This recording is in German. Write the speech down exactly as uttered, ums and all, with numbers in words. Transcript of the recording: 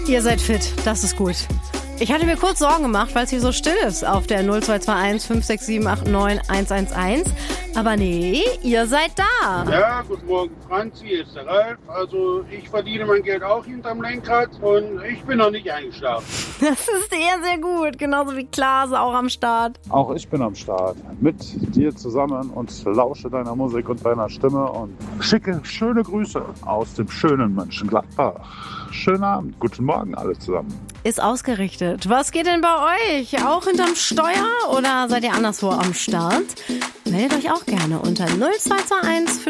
Ihr seid fit, das ist gut. Ich hatte mir kurz Sorgen gemacht, weil es hier so still ist auf der null zwei zwei eins fünf sechs sieben acht neun eins eins eins. Aber nee, ihr seid da. Ja, guten Morgen Franzi, hier ist der Ralf. Also ich verdiene mein Geld auch hinterm Lenkrad und ich bin noch nicht eingeschlafen. Das ist sehr, sehr gut. Genauso wie Klaas auch am Start. Auch ich bin am Start. Mit dir zusammen und lausche deiner Musik und deiner Stimme und schicke schöne Grüße aus dem schönen Mönchengladbach. Schönen Abend, guten Morgen alle zusammen. Ist ausgerichtet. Was geht denn bei euch? Auch hinterm Steuer oder seid ihr anderswo am Start? Meldet euch auch gerne unter null zwei zwei eins